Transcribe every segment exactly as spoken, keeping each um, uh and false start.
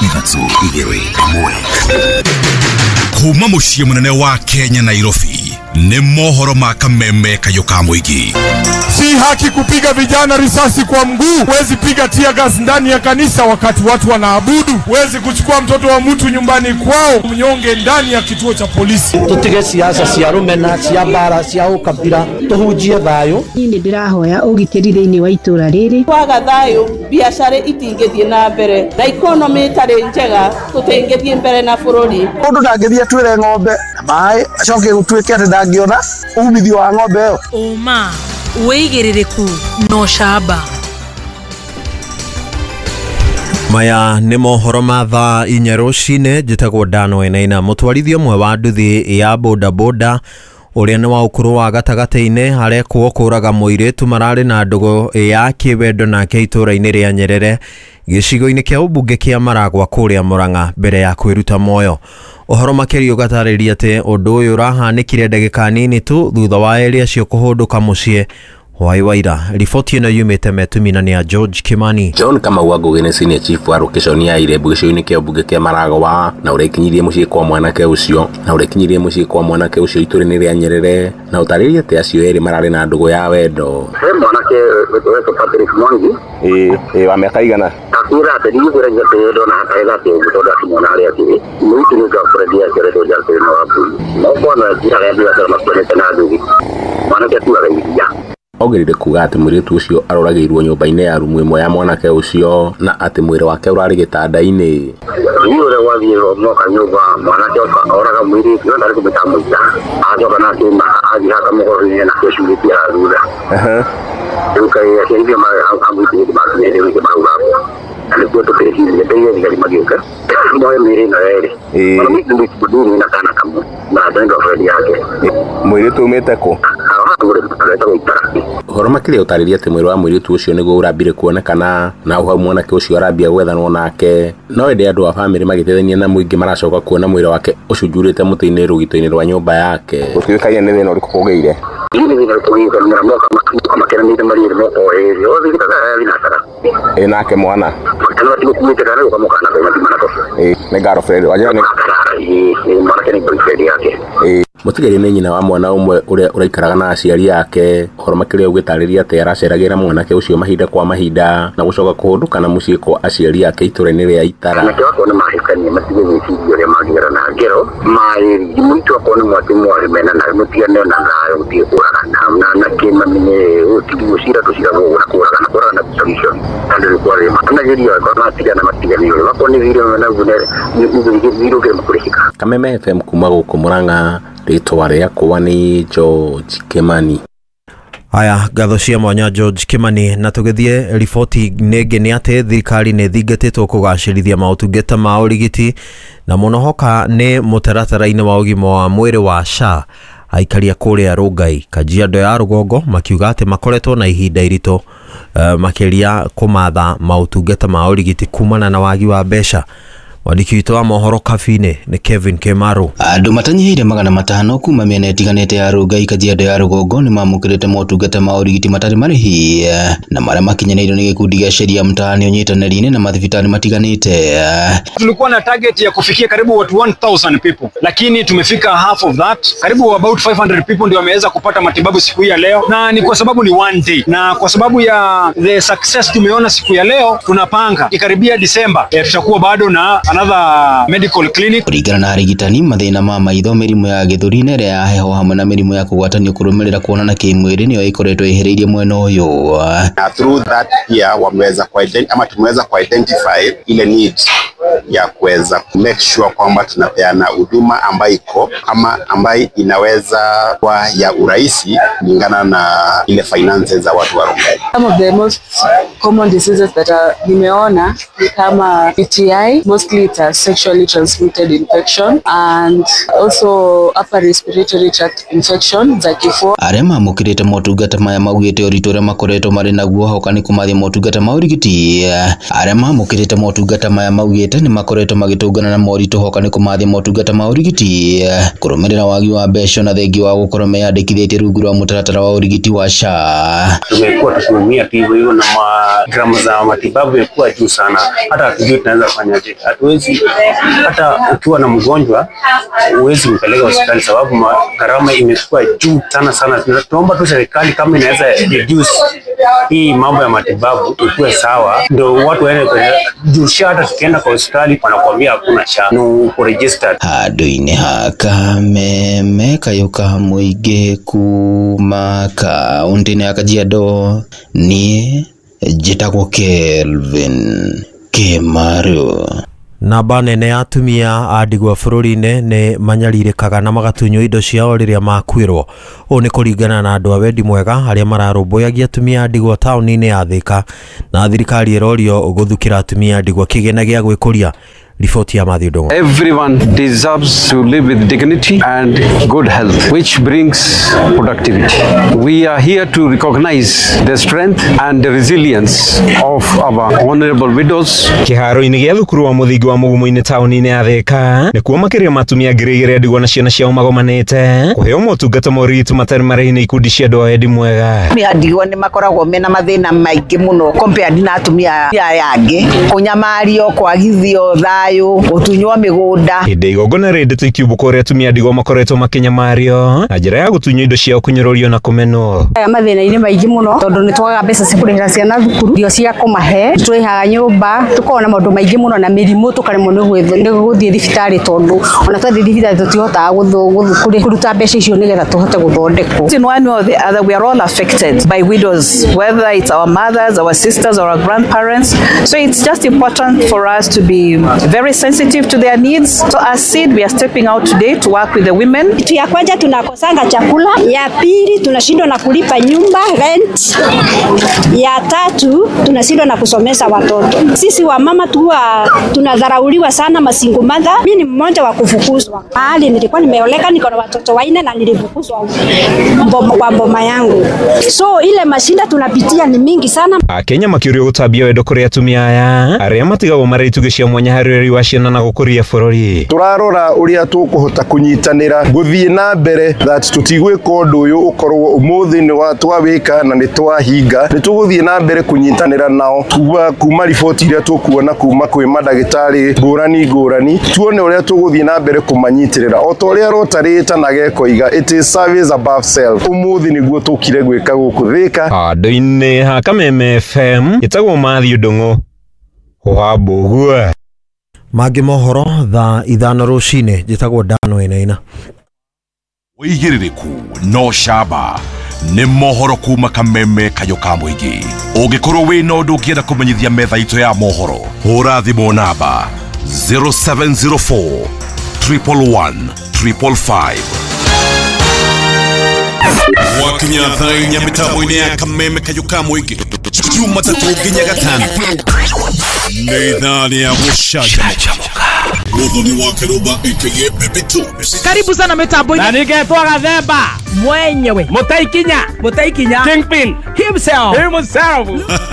ithatũ igĩrĩ ĩmwe. Kuma mũciĩ mũnene wa Kenya Nairobi ni mohoro ma kameme kayo ka mũingĩ. Si haki kupiga vijana risasi kwa mguu. Huwezi piga tia gas ndani ya kanisa wakati watu wanaabudu. Huwezi kuchukua mtoto wa mtu nyumbani kwao mnyonge ndani ya kituo cha polisi. Tutige siasa cia rumena cia bara cia ukabira tuhunjie thayo. Ni ndirahoya ugitiri thiini wa itura riri. Kwaga thayo biashara itingithie na mbere na economy tari njega tutingithie mbere na bururi. Mundu ndangithie twire ng'ombe mai acoke gutwike ati ndangiona umithio wa ng'ombe yo. Uma weigiririku no shaba. Maya nĩ mohoro ma thaa inya rũcinĩ. Njĩtagwo Dano Enaina, mũtwarithia ũmwe wa nduthi ya boda boda ũrĩa nĩ wa ũkũrũ wa gatagatĩ-inĩ arekwo kũraga mũirĩtu mararĩ na ndũgũ ya kĩwendo nake itũũra-inĩ rĩa Nyerere gĩcigo-inĩ kĩa ũmbunge kĩa Maragwa kũrĩa Murang'a mbere ya kwĩruta muoyo. Ũhoro makĩria ũgatarĩria atĩ ũndũ ũyũ ũrahanĩkire ndagĩka nini tu thutha wa erĩ acio kũhũndũka mũciĩ. Wai Waira, riboti ĩno yumĩte Metumina nĩ ya George Kimani. John Kamau Ngugi nĩ senior chief wa location ya Irembu gĩcigo-inĩ kĩa ũmbunge kĩa Maragwa na ũrekinyirie mũciĩ kwa mwanake ũcio na ũrekinyirie mũciĩ kwa mwanake ũcio itũũra-inĩ rĩa Nyerere na ũtarĩria atĩ acio erĩ mararĩ na ndũgũ ya wendo. He mwanake wetwo Patrick Mwangi ĩĩ ĩĩ wa mĩaka igana akira atĩ ndigwĩra atĩ ndona akaega atĩ ũtũũra akĩmona harĩa akĩrĩ mũitu nĩ girlfriend yake rĩtwo Jalpin na Wambui no kwana njĩra ya biacara makwendete na ndugi mwanake tuaga iria. Ongerire kuga atĩ mũirĩtu ũcio aroragĩirwo nyũmba-inĩ ya rumu ĩmwe ya mwanake ũcio na atĩ mwĩrĩ wake ũrarĩ gĩtanda-inĩ. Niĩ ũrĩa wathiĩ moka nyũmba mwanake oraga mũirĩtu na ndarĩ kũmĩta mũita acoka na akĩma athiĩ haka mũgoro-inĩ na kĩcurĩtie thutha. Rĩu kaĩ aciarithia amwĩtĩrĩte makinyĩire wĩke marauga na nĩkuo tũkĩrĩcirie ndeire thigari magĩũka moe mĩĩrĩ ĩno yerĩ. Mũirĩtu na kana kamwe na ndenda bũrũri yake. Mũirĩtu umĩte kũ? Ũhoro makĩria ũtarĩria atĩ mwĩrĩ wa mũirĩtu ũcio nĩguo ũrambire kuonekana na hau mwanake ũcio arambia gwethanwo nake no ĩndĩ andũ a bamĩrĩ magĩteithania na mũingĩ maracoka kuona mwĩrĩ wake ũcunjurĩte mũtĩ-inĩ rũgito-inĩ rwa nyũmba yake. Gũtuĩkaine nĩ thĩna ũrĩkũ kũgĩire? Ĩ nake mwana nĩ girlfriend wajua nĩ mũtigari nĩ nyina wa mwana ũmwe ũrĩa ũraikaraga na aciari yake. Ũhoro makĩria ũgĩtarĩria atĩ araceragĩra mwanake ũcio mahinda kwa mahinda na gũcoka kũhũndũka na mũciĩ kwa aciari yake itũũra-inĩ rĩa Itara. Anake wako nĩ mahĩkania matige gwĩciria ũrĩa mangĩgera na ngero marĩ mũitu wako nĩ mwatĩ mwarĩ mena na mũtigane na thayũ gũtirĩ kũragana na anake mamenye gũtirĩ gũcira tũciragwo na kũragana na kũragana solution andũ kware matanageria kwa matigana matigani ũrĩa wako nĩ video na gune nĩ video kĩrĩa makũrĩka. Kameme F M kuma gũkũ Murang'a, rĩtwa rĩakwa nĩ George Kimani. Aya, ngatho cia mwanya George Kimani. Na tũgĩthiĩ riboti nĩngĩ nĩ atĩ thirikari nĩ thingatĩtwo kũgacĩrithia maũtungata ma ũrigiti na mũno hoka nĩ mũtaratara-inĩ wa ũgima wa mwĩrĩ wa S H A. Aikaria kũrĩa Rongai, Kajiado ya Rũgongo makiuga atĩ makoretwo na ihinda iritũ uh, makĩria kũmatha maũtungata ma ũrigiti kumana na wagi wa mbeca. Wandiki witũ wa mohoro kabi-inĩ nĩ Kevin Kemaru. Andũ matanyihĩire magana matano kuma mĩena ĩtiganĩte ya Rongai, Kajiado ya Rũgongo nĩ mamũkĩrĩte motungata ma ũrigiti matarĩ marĩhi na marĩa makinyanĩirio nĩ gĩkundi gĩa Sheria Mtaani ũnyitanĩri-inĩ na mathibitarĩ matiganĩte. Tulikuwa na target ya kufikia karibu watu one thousand people, lakini tumefika half of that. Karibu about five hundred people ndio wameweza kupata matibabu siku hii ya leo, na ni kwa sababu ni one day, na kwa sababu ya the success tumeona siku ya leo, tunapanga ikaribia December eh, tutakuwa bado na another medical clinic. Kũringana na arigitani, mathĩna ma maitho, mĩrimũ ya gĩthũri-inĩ ĩrĩa ya heho hamwe na mĩrimũ ya kũgwatanio kũrũmĩrĩra kuonana kĩmwĩrĩ nĩyo ĩkoretwo ĩhĩrĩirie mwena ũyũ. Through that year wameweza kuidentify ama tumeweza kuidentify ile need ya kuweza make sure kwamba tunapeana huduma ambayo iko ama ambayo inaweza kwa ya urahisi kulingana na ile finances za watu wa Rongai. Some of the most common diseases that are nimeona ni kama U T I, mostly it's a sexually transmitted infection, and also upper respiratory tract infection za kifua. Arĩa mamũkĩrĩte motungata maya maugĩte ũritũ ũrĩa makoretwo marĩ naguo hoka nĩ kũmathia motungata ma ũrigiti. Arĩa mamũkĩrĩte motungata maya maugĩte nĩ makoretwo magitungana na moritũ hoka nĩ kũmathia motungata ma ũrigiti kũrũmĩrĩra wagi wa mbeca na thengi wa gũkorwo meyandĩkithĩtie rungu rwa mũtaratara wa ũrigiti wa S H A. Tumekuwa tukiumia hivyo hivyo na gharama za matibabu imekuwa juu sana, hata hatujui tunaweza kufanyaje. Hatuwezi, hata ukiwa na mgonjwa huwezi kumpeleka hospitali sababu gharama imekuwa juu sana sana. Tunaomba tu serikali kama inaweza reduce hii mambo ya matibabu ikuwe sawa, ndio watu waende kwenye juu. S H A hata tukienda kwa hospitali wanakuambia hakuna S H A no registered. Handũ-inĩ ha Kameme Kayũka Mũingĩ kuma kaunti-inĩ ya Kajiado, niĩ njĩtagwo Kelvin Kimaru. Namba nene ya atumia a ndigwa bũrũri-inĩ nĩ manyarirĩkaga na magatunywo indo ciao rĩrĩa makuĩrwo. Ũũ nĩ kũringana na andũ a wendi mwega arĩa mararũmbũyagia atumia a ndigwa taũni-inĩ ya Thika, na thirikari ĩrorio gũthukĩra atumia a ndigwa kĩgĩna gĩa gwĩkũria. Ripoti ya Matthew Ndongo. Everyone deserves to live with dignity and good health, which brings productivity. We are here to recognize the strength and the resilience of our honorable widows. Kĩharo-inĩ gĩa thukuru wa mũthingi wa Mũgumu-inĩ taũni-inĩ ya Thika nĩkuo makĩria matumia ngiri igĩrĩ ndigwa na ciana ciao magomanĩte kũheo motungata ma ũrigiti matarĩ marĩhi nĩ ikundi cia andũ a wendi mwega. Atumia ndigwa nĩ makoragwo mena mathĩna maingĩ mũno compared na atumia aya angĩ, kũnyamario, kwagithio thaayũ, gũtunywo mĩgũnda. Hĩndĩ igongona rĩndĩtwo ikiumbũka ũrĩa atumia ndigwa makoretwo makĩnyamario na njĩra ya gũtunywo indo ciao kũnyũrũrio na kũmenwo. Aya mathĩna-inĩ maingĩ mũno tondũ nĩ twagaga mbeca cia kũrĩhĩra ciana thukuru, irio cia kũmahe, twĩhaga nyũmba, tũkoragwo na maũndũ maingĩ mũno na mĩrimũ, tũkaremwo nĩ gũthiĩ thibitarĩ tondũ ona twathiĩ thibitarĩ tũtihotaga kũruta mbeca icio nĩgetha tũhote gũthondekwo. In one way or the other, we are all affected by widows, whether it's our mothers, our sisters, or our grandparents. So it's just important for us to be very sensitive to their needs. So as said, we are stepping out today to work with the women. Kitu ya kwanza tunakosanga chakula, ya pili tunashindwa na kulipa nyumba rent, ya tatu tunashindwa na kusomesha watoto. Sisi wa mama tuwa tunadharauliwa sana, masingle mother. Mimi ni mmoja wa kufukuzwa. Mahali nilikuwa nimeoleka, niko na watoto wanne na nilifukuzwa kwa mboma yangu. So ile mashinda tunapitia ni mingi sana. Akenya makĩũrio gũtambia wendo kũrĩ atumia aya arĩa matigagwo marĩ itugĩ cia mwanya harĩ wa ciana na gũkũria bũrũri. Turarora ũrĩa tũkũhota kũnyitanĩra gũthiĩ na mbere that tũtigwĩka ũndũ ũyũ ũkorwo ũmũthĩ nĩ wa twawĩka na nĩ twahinga. Nĩ tũgũthiĩ na mbere kũnyitanĩra nao tuga kuma riboti iria tũkuona kuma kwĩ mandagĩtarĩ ngũrani ngũrani, tuone ũrĩa tũgũthiĩ na mbere kũmanyitĩrĩra o ta ũrĩa Rotary na gekoiga it is service above self. Ũmũthĩ nĩguo tũkire gwĩka gũkũ Thika. Handũ-inĩ ha Kameme F M ĩtagwo Matthew Ndongo wa Mbũgua. Mangĩ mohoro thaa ithano rũcinĩ njĩtagwo Dano Enaina. Wĩigĩrĩrĩku no camba nĩ mohoro kuma Kameme Kayũka Mũingĩ. Ũngĩkorwo wĩ na ũndũ ũngĩenda kũmenyithia metha itũ ya mohoro, hũra thimũ namba zero seven zero four, one one one, five five five. Wakinya thaa inya mĩtambo-inĩ ya Kameme Kayũka Mũingĩ, Jumatatu nginya Gatano. Nĩ thaa ya gũcanjamũka. Mũthoni wa Karuba aka Baby Two. Karibu sana mitambo. Na ningetwa Gathemba mwenyewe Mutaikinya Mutaikinya Kingpin himself himself.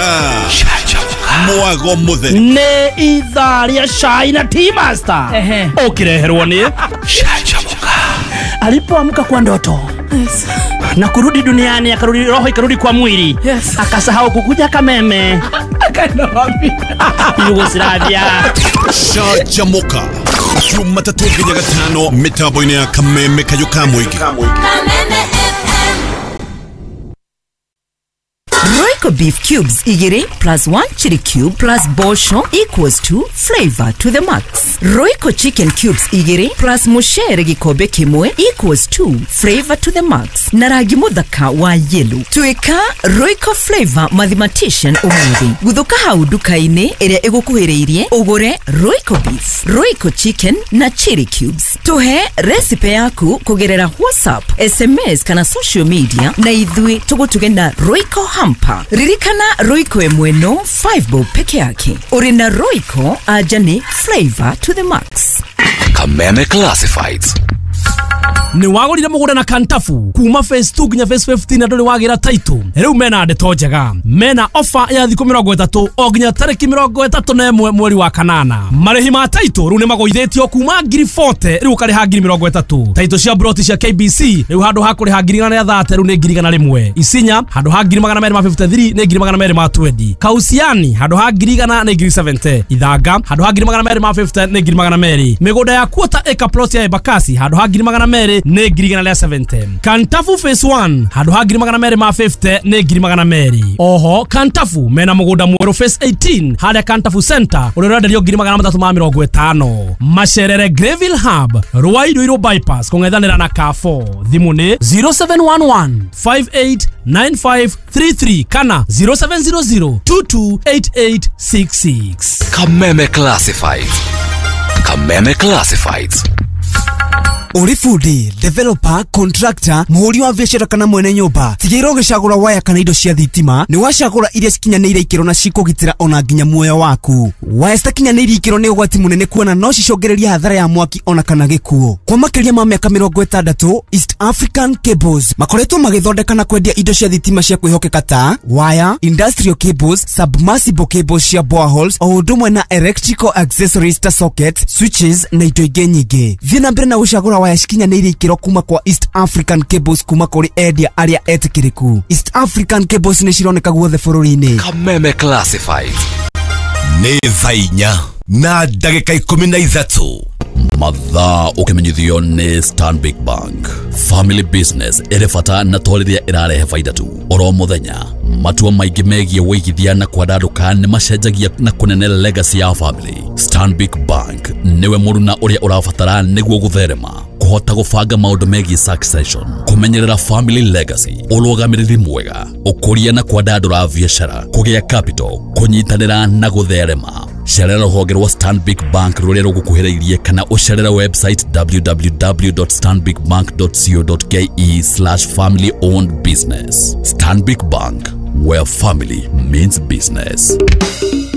Mwago mutheri nĩ ithaa rĩa cai na Tea Master ũkireherwo nĩ Canjamũka. Alipoamka kwa ndoto yes, na kurudi duniani akarudi roho ikarudi kwa mwili yes, akasahau kukuja Kameme akaenda wapi? Yugoslavia. Canjamũka Jumatatu nginya Gatano mitambo-inĩ ya Kameme Kayũka Mũingĩ. Royco beef cubes igiri plus one chili cube plus bosho equals to flavor to the max. Royco chicken cubes igiri plus mushere gikombe kimwe equals to flavor to the max. Na rangi muthaka wa yellow. Tuika Royco flavor mathematician umuthi. Guthuka hau duka-ini iria igukuhiriirie ugure Royco beef, Royco chicken na chili cubes. Tuhe recipe yaku kugerera WhatsApp, S M S kana social media na ithui tugutuge na Royco hamper. Ririkana Royco emweno five bob peke yake. Urina Royco ajani flavor to the max. Kameme Classifieds. ni wagurire mugunda na Kantafu kuma phase two nginya phase fifteen nduri wagira title riu mena ndeto njega mena offer ya thiku mirongo itatu o nginya tariki mirongo itatu na imwe mweri wa kanana marihi ma title riu ni magoithitio kuma ngiri forty riu kariha ngiri mirongo itatu title cia broti cia K B C riu handu ha kuriha ngiri igana rĩa thirty riu ni ngiri igana rimwe Isinya handu ha ngiri magana meri ma fifty-three ni ngiri magana meri ma twenty Kausiani handu ha ngiri igana ni ngiri seventy Ithanga handu ha ngiri magana meri ma fifty ni ngiri magana meri migunda ya quarter acre plot ya Embakasi handu ha ngiri magana meri ni ngiri igana rĩa seventy Kantafu phase one handu ha ngiri magana meri ma fifty ni ngiri magana meri oho Kantafu mena mugunda mweru phase eighteen haria Kantafu Center uri renderio ngiri magana mathatu ma mirongo itano Macerere Greville Hub Ruairu Iro bypass kung'ethanira na Carrefour thimu ni zero seven one one five eight nine five three three kana zero seven zero zero two two eight eight six six. Kameme Classifieds. Kameme Classifieds. Uri fundi, developer, contractor, muhuri wa biashara kana mwene nyumba. Tigiro gicagura waya kana indo cia thitima, ni wacagura iria cikinyanĩire ikiro na cikugitira ona nginya muoyo waku. Waya citakinyanĩire ikiro ni ugwati munene kuona no cicogereria hathara ya mwaki ona kana gikuo. Kwa makiria ma miaka mirongo itandatu, East African Cables makoretwo magithondeka na kwendia indo cia thitima cia kwihokeka ta wire, industrial cables, submersible cables cia boreholes, o undu mwe na electrical accessories ta socket, switches na indo ingĩ nyingĩ. Thiĩ na mbere na gucagura waya cikinyanĩire ikiro kuma kwa East African Cables kuma kuri endia aria etikiriku. East African Cables ni cironeka guothe bũrũri-inĩ. Kameme Classifieds. Nĩ thaa inya na ndagĩka ikũmi na ithatũ mathaa ũkĩmenyithio nĩ Stanbic Bank. Family business ĩrĩ bata na twarĩrĩa ĩrarehe faida tu oro mũthenya. Matua maingĩ megiĩ wĩigithia na kwandandũka nĩ macenjagia na kũnene legacy ya family. Stanbic Bank nĩwe mũruna ũrĩa ũrabatara nĩguo gũtherema, kuhota gũbanga maũndũ megiĩ succession, kũmenyerera family legacy, ũrũgamĩrĩri mwega, ũkũria na kwandandũra biacara, kũgĩa capital, kũnyitanĩra na gũtherema. Cerera rũhonge rwa Stanbic Bank rũrĩa rũgũkuhĩrĩirie kana ũcerera website w w w dot stanbic bank dot co dot k e slash family owned business. Stanbic Bank, where family means business.